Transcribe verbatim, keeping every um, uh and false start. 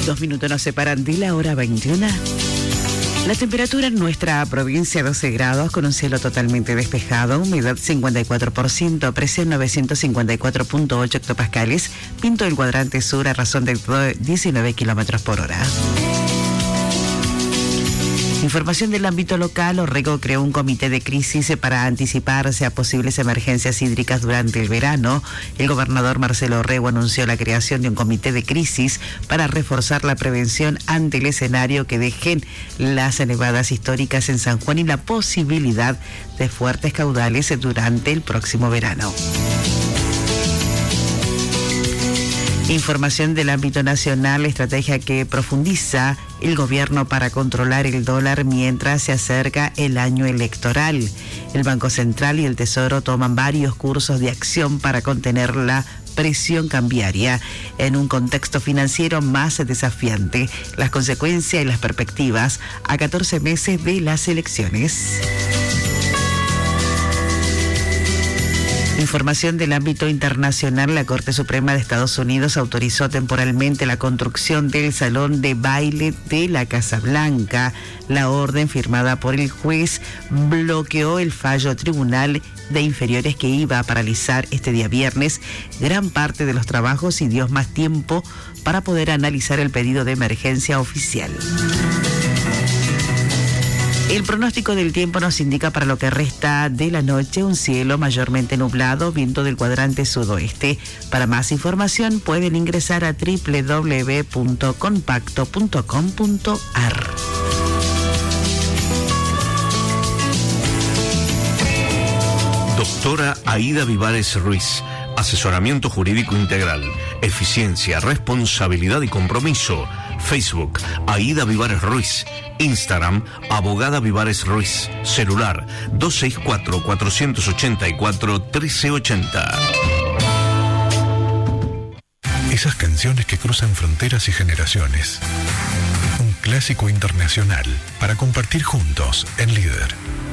Dos minutos nos separan de la hora veintiuna. La temperatura en nuestra provincia doce grados con un cielo totalmente despejado, humedad cincuenta y cuatro por ciento, presión novecientos cincuenta y cuatro punto ocho hectopascales, viento del cuadrante sur a razón de diecinueve kilómetros por hora. Información del ámbito local. Orrego creó un comité de crisis para anticiparse a posibles emergencias hídricas durante el verano. El gobernador Marcelo Orrego anunció la creación de un comité de crisis para reforzar la prevención ante el escenario que dejen las nevadas históricas en San Juan y la posibilidad de fuertes caudales durante el próximo verano. Información del ámbito nacional, estrategia que profundiza el gobierno para controlar el dólar mientras se acerca el año electoral. El Banco Central y el Tesoro toman varios cursos de acción para contener la presión cambiaria en un contexto financiero más desafiante. Las consecuencias y las perspectivas a catorce meses de las elecciones. Información del ámbito internacional. La Corte Suprema de Estados Unidos autorizó temporalmente la construcción del salón de baile de la Casa Blanca. La orden firmada por el juez bloqueó el fallo tribunal de inferiores que iba a paralizar este día viernes gran parte de los trabajos y dio más tiempo para poder analizar el pedido de emergencia oficial. El pronóstico del tiempo nos indica para lo que resta de la noche un cielo mayormente nublado, viento del cuadrante sudoeste. Para más información pueden ingresar a doble u doble u doble u punto compacto punto com punto a r. Doctora Aida Vivares Ruiz. Asesoramiento jurídico integral, eficiencia, responsabilidad y compromiso. Facebook, Aida Vivares Ruiz. Instagram, Abogada Vivares Ruiz. Celular, dos seis cuatro, cuatro ocho cuatro, uno tres ocho cero. Esas canciones que cruzan fronteras y generaciones. Un clásico internacional para compartir juntos en Líder.